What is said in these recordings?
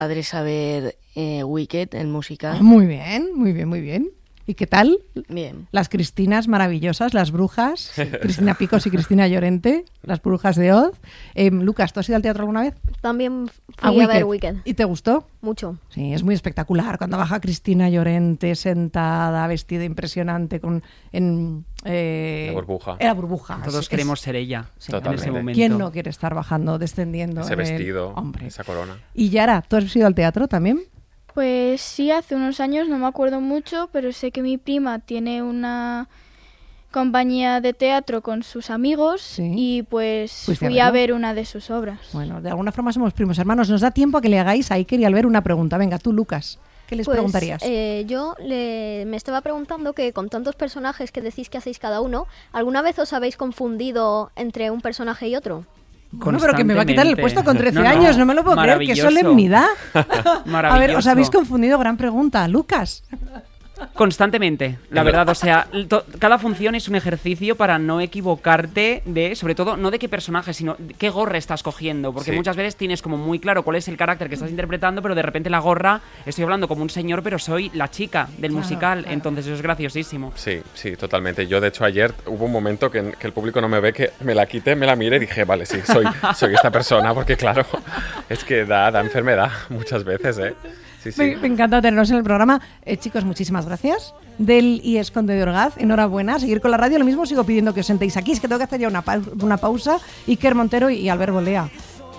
padres a ver Wicked, el musical. Muy bien, muy bien, muy bien. ¿Y qué tal? Bien. Las Cristinas maravillosas, las brujas, Cristina Picos y Cristina Llorente, las brujas de Oz. Lucas, ¿tú has ido al teatro alguna vez? También fui a ver Wicked. ¿Y te gustó? Mucho. Sí, es muy espectacular. Cuando baja Cristina Llorente sentada, vestida impresionante la burbuja. Era burbuja. Todos queremos ser ella en ese momento. ¿Quién no quiere estar bajando, descendiendo? Ese vestido, esa corona. Y Yara, ¿tú has ido al teatro también? Pues sí, hace unos años, no me acuerdo mucho, pero sé que mi prima tiene una compañía de teatro con sus amigos y pues fui a ver una de sus obras. Bueno, de alguna forma somos primos hermanos. Nos da tiempo a que le hagáis a Iker y Albert una pregunta. Venga, tú, Lucas, ¿qué les preguntarías? Yo me estaba preguntando que con tantos personajes que decís que hacéis cada uno, ¿alguna vez os habéis confundido entre un personaje y otro? Bueno, pero que me va a quitar el puesto con 13 años, no me lo puedo creer, qué solemnidad. A ver, os habéis confundido, gran pregunta. Lucas. Constantemente, la verdad, o sea, cada función es un ejercicio para no equivocarte sobre todo, no de qué personaje, sino de qué gorra estás cogiendo, porque muchas veces tienes como muy claro cuál es el carácter que estás interpretando, pero de repente la gorra, estoy hablando como un señor, pero soy la chica del musical, entonces eso es graciosísimo. Sí, totalmente. Yo, de hecho, ayer hubo un momento que el público no me ve, que me la quité, me la miré y dije, vale, sí, soy esta persona, porque claro, es que da enfermedad muchas veces, Sí. Me encanta tenernos en el programa. Chicos, muchísimas gracias. Del IES Conde de Orgaz, enhorabuena. Seguir con la radio. Lo mismo sigo pidiendo que os sentéis aquí. Es que tengo que hacer ya una pausa. Iker Montero y Albert Bolea.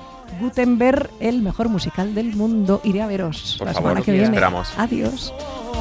Gutenberg, el mejor musical del mundo. Iré a veros por la favor, semana que viene. Esperamos. Adiós.